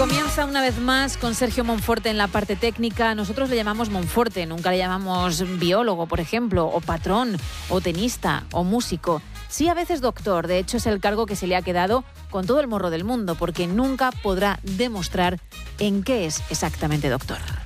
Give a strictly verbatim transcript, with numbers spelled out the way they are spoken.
Comienza una vez más con Sergio Monforte en la parte técnica. Nosotros le llamamos Monforte, nunca le llamamos biólogo, por ejemplo, o patrón, o tenista, o músico. Sí, a veces doctor. De hecho, es el cargo que se le ha quedado con todo el morro del mundo, porque nunca podrá demostrar en qué es exactamente doctor.